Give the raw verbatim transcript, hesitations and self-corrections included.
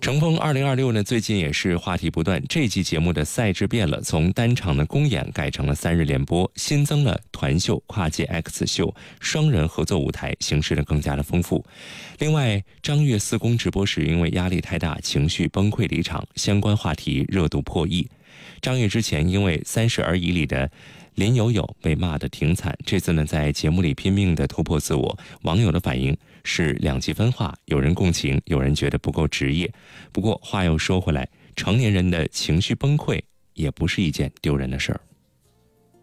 乘风二零二六呢，最近也是话题不断。这期节目的赛制变了，从单场的公演改成了三日联播，新增了团秀、跨界 X 秀、双人合作舞台，形式呢更加的丰富。另外，张悦四公直播时因为压力太大，情绪崩溃离场，相关话题热度破亿。张悦之前因为《三十而已》里的林有有被骂得挺惨，这次呢在节目里拼命的突破自我，网友的反应是两极分化，有人共情，有人觉得不够职业。不过话又说回来，成年人的情绪崩溃也不是一件丢人的事儿。